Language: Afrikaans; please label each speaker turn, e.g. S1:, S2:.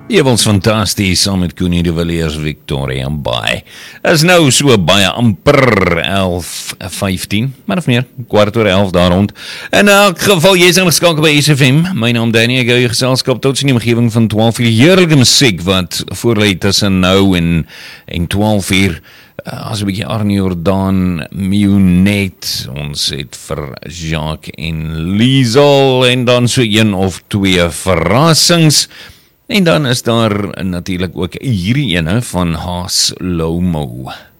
S1: Ewels fantasties saam met Koenie de Villiers Victoria Bay. Is nou so baie amper 11:15, maar of meer, 11:15 daar rond. In elk geval, jy is ingeskakel by SFM. My naam Danny, ek hou jou geselskap tot in die omgewing van 12 uur. Heerlijke musiek wat voorlê tussen nou en 12 uur. As 'n bietjie Arnie Jordaan, Mionet, ons het vir Jacques en Liesel en dan so een of twee verrassings. En dan is daar natuurlik ook hierdie ene van Haas Lomo.